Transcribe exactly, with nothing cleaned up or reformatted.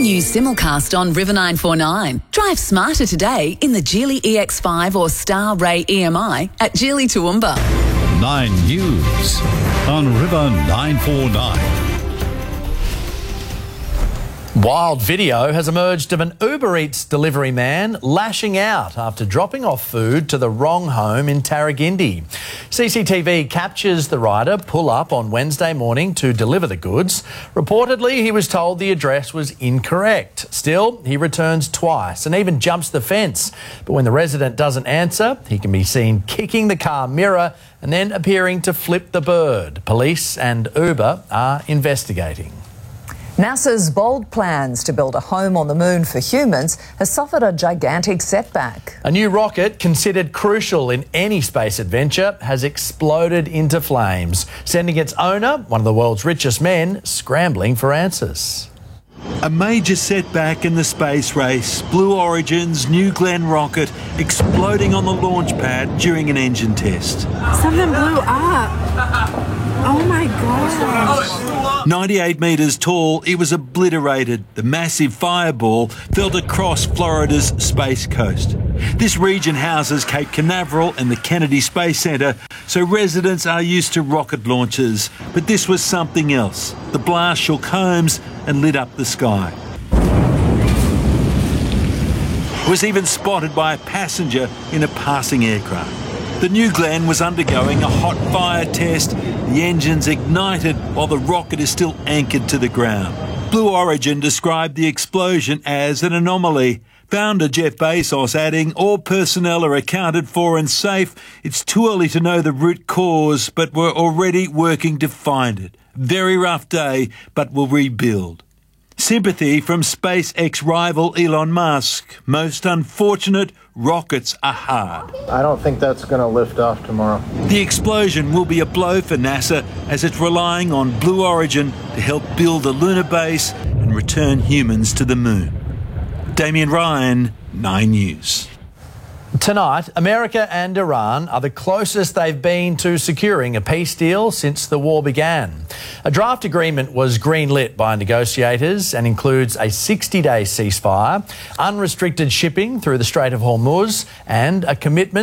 new simulcast on River nine four nine. Drive smarter today in the Geely E X five or Star Ray E M I at Geely Toowoomba. Nine News on River nine four nine. Wild video has emerged of an Uber Eats delivery man lashing out after dropping off food to the wrong home in Tarragindi. C C T V captures the rider pull up on Wednesday morning to deliver the goods. Reportedly, he was told the address was incorrect. Still, he returns twice and even jumps the fence. But when the resident doesn't answer, he can be seen kicking the car mirror and then appearing to flip the bird. Police and Uber are investigating. NASA's bold plans to build a home on the moon for humans has suffered a gigantic setback. A new rocket considered crucial in any space adventure has exploded into flames, sending its owner, one of the world's richest men, scrambling for answers. A major setback in the space race, Blue Origin's New Glenn rocket exploding on the launch pad during an engine test. Something blew up. Oh my gosh. ninety-eight metres tall, it was obliterated. The massive fireball fell across Florida's Space Coast. This region houses Cape Canaveral and the Kennedy Space Centre, so residents are used to rocket launches. But this was something else. The blast shook homes and lit up the sky. It was even spotted by a passenger in a passing aircraft. The New Glenn was undergoing a hot fire test. The engines ignited while the rocket is still anchored to the ground. Blue Origin described the explosion as an anomaly. Founder Jeff Bezos adding, all personnel are accounted for and safe. It's too early to know the root cause, but we're already working to find it. Very rough day, but we'll rebuild. Sympathy from SpaceX rival Elon Musk. Most unfortunate, rockets are hard. I don't think that's going to lift off tomorrow. The explosion will be a blow for NASA as it's relying on Blue Origin to help build a lunar base and return humans to the moon. Damien Ryan, Nine News. Tonight, America and Iran are the closest they've been to securing a peace deal since the war began. A draft agreement was greenlit by negotiators and includes a sixty-day ceasefire, unrestricted shipping through the Strait of Hormuz, and a commitment